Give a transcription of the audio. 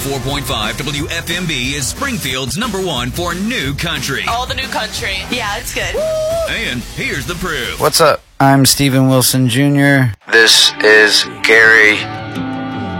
4.5 WFMB is Springfield's #1 for new country. All the new country. Yeah, it's good. And here's the proof. What's up? I'm Steven Wilson Jr. This is Gary